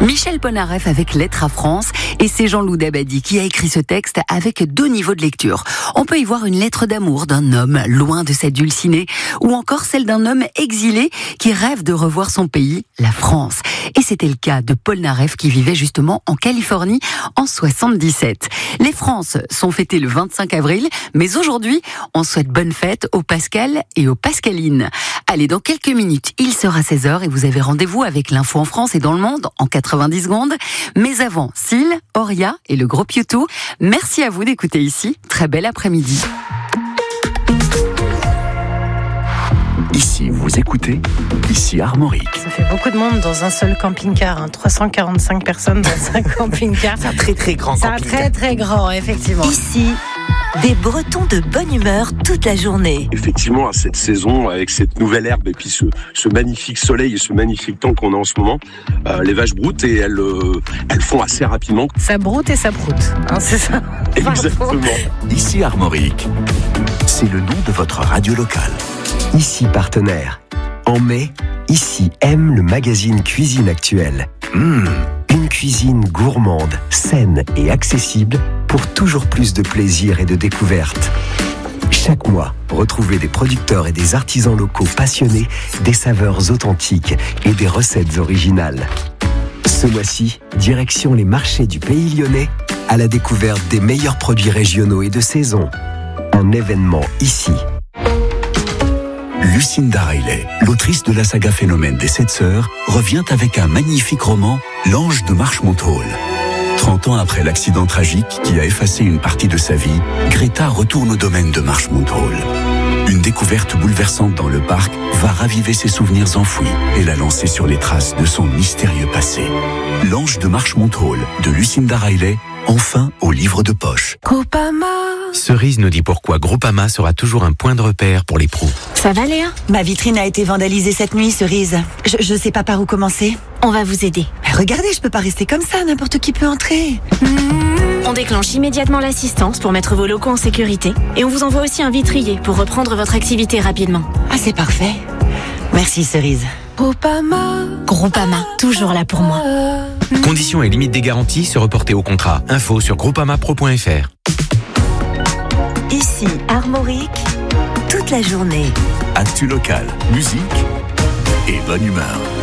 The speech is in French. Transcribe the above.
Michel Polnareff avec Lettre à France, et c'est Jean-Loup Dabadi qui a écrit ce texte avec 2 niveaux de lecture. On peut y voir une lettre d'amour d'un homme loin de sa dulcinée, ou encore celle d'un homme exilé qui rêve de revoir son pays, la France. Et c'était le cas de Polnareff qui vivait justement en Californie en 77. Les France sont fêtées le 25 avril, mais aujourd'hui, on souhaite bonne fête aux Pascal et aux Pascalines. Allez, dans quelques minutes, il sera 16h et vous avez rendez-vous avec l'info en France et dans le monde en 90 secondes. Mais avant, Syl, Auria et le groupe U2, merci à vous d'écouter ici. Très bel après-midi. Ici, vous écoutez, ici Armorique. Ça fait beaucoup de monde dans un seul camping-car, 345 personnes dans un camping-car. C'est un très très grand camping-car. C'est un très très grand, effectivement. Ici, des Bretons de bonne humeur toute la journée. Effectivement, à cette saison, avec cette nouvelle herbe et puis ce magnifique soleil et ce magnifique temps qu'on a en ce moment, les vaches broutent et elles font assez rapidement. Ça broute et ça broute, c'est ça. Exactement. Ici Armorique. C'est le nom de votre radio locale. Ici partenaire. En mai, Ici aime le magazine Cuisine Actuelle. Une cuisine gourmande, saine et accessible pour toujours plus de plaisir et de découverte. Chaque mois, retrouvez des producteurs et des artisans locaux passionnés des saveurs authentiques et des recettes originales. Ce mois-ci, direction les marchés du Pays Lyonnais à la découverte des meilleurs produits régionaux et de saison. Un événement ici. Lucinda Riley, l'autrice de la saga Phénomène des 7 sœurs, revient avec un magnifique roman, L'Ange de Marshmont-Hall. 30 ans après l'accident tragique qui a effacé une partie de sa vie, Greta retourne au domaine de Marshmont-Hall. Une découverte bouleversante dans le parc va raviver ses souvenirs enfouis et la lancer sur les traces de son mystérieux passé. L'Ange de Marshmont-Hall de Lucinda Riley, enfin au livre de poche. Groupama. Cerise nous dit pourquoi Groupama sera toujours un point de repère pour les pros. Ça va Léa ? Ma vitrine a été vandalisée cette nuit, Cerise. Je sais pas par où commencer. On va vous aider. Regardez, je peux pas rester comme ça, n'importe qui peut entrer. On déclenche immédiatement l'assistance pour mettre vos locaux en sécurité et on vous envoie aussi un vitrier pour reprendre votre activité rapidement. Ah, c'est parfait. Merci, Cerise. Groupama, toujours là pour moi. Conditions et limites des garanties se reporter au contrat. Info sur groupamapro.fr. Ici, Armorique, toute la journée. Actu local, musique et bonne humeur.